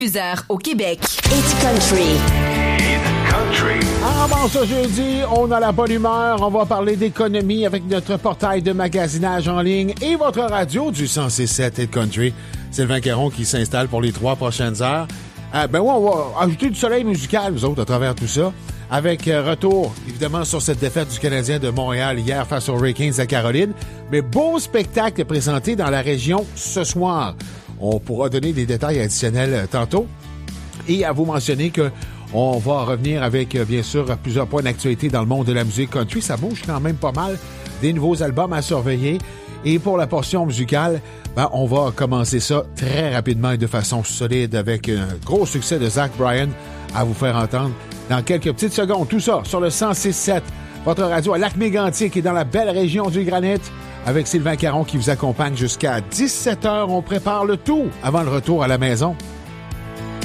Diffuseur au Québec. It's Country. Bon, ce jeudi, on a la bonne humeur. On va parler d'économie avec notre portail de magasinage en ligne et votre radio du 106.7 Hit Country. Sylvain Caron qui s'installe pour les 3 prochaines heures. On va ajouter du soleil musical, nous autres, à travers tout ça. Avec retour, évidemment, sur cette défaite du Canadien de Montréal hier face aux Hurricanes à Caroline. Mais beau spectacle présenté dans la région ce soir. On pourra donner des détails additionnels tantôt. Et à vous mentionner que on va revenir avec, bien sûr, plusieurs points d'actualité dans le monde de la musique country. Ça bouge quand même pas mal. Des nouveaux albums à surveiller. Et pour la portion musicale, on va commencer ça très rapidement et de façon solide avec un gros succès de Zach Bryan à vous faire entendre dans quelques petites secondes. Tout ça sur le 106.7, votre radio à Lac-Mégantic et dans la belle région du Granit. Avec Sylvain Caron qui vous accompagne jusqu'à 17h. On prépare le tout avant le retour à la maison.